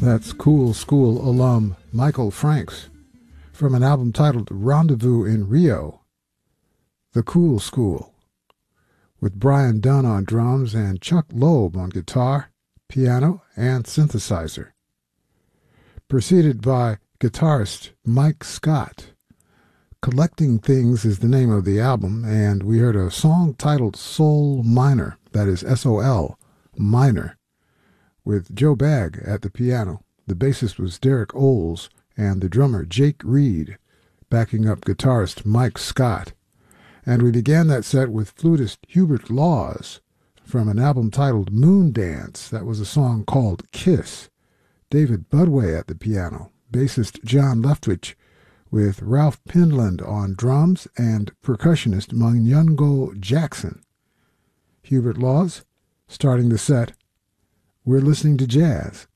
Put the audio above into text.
That's Cool School alum Michael Franks from an album titled Rendezvous in Rio, The Cool School, with Brian Dunn on drums and Chuck Loeb on guitar, piano, and synthesizer. Preceded by guitarist Mike Scott. Collecting Things is the name of the album, and we heard a song titled Soul Minor, that is S-O-L, minor, with Joe Bagg at the piano. The bassist was Derek Oles, and the drummer Jake Reed, backing up guitarist Mike Scott. And we began that set with flutist Hubert Laws from an album titled Moon Dance. That was a song called Kiss. David Budway at the piano, bassist John Leftwich, with Ralph Pinland on drums and percussionist Manyungo Jackson. Hubert Laws starting the set. We're listening to jazz.